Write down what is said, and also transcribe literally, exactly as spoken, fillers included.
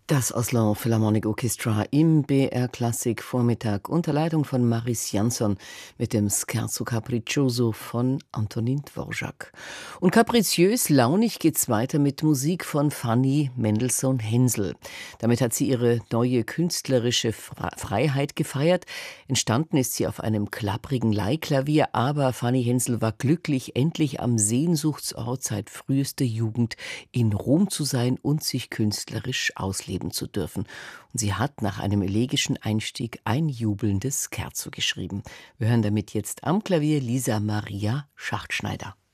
Das Oslo Philharmonic Orchestra im B R Klassik Vormittag unter Leitung von Maris Jansson mit dem Scherzo Capriccioso von Antonin Dvorak. Und kapriziös launig geht's weiter mit Musik von Fanny Mendelssohn-Hensel. Damit hat sie ihre neue künstlerische Freiheit gefeiert. Entstanden ist sie auf einem klapprigen Leihklavier, aber Fanny Hensel war glücklich, endlich am Sehnsuchtsort seit frühester Jugend in Rom zu sein und sich künstlerisch ausleben zu dürfen. Und sie hat nach einem elegischen Einstieg ein jubelndes Scherzo geschrieben. Wir hören damit jetzt am Klavier Lisa Maria Schachtschneider.